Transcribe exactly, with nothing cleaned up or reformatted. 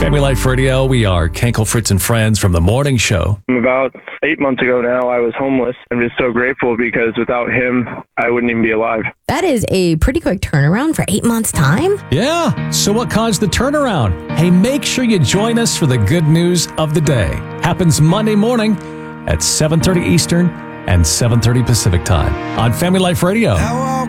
Family Life Radio, we are Kenkel, Fritz, and Friends from The Morning Show. About eight months ago now, I was homeless. I'm just so grateful because without him, I wouldn't even be alive. That is a pretty quick turnaround for eight months' time. Yeah, so what caused the turnaround? Hey, make sure you join us for the good news of the day. Happens Monday morning at seven thirty Eastern and seven thirty Pacific time on Family Life Radio.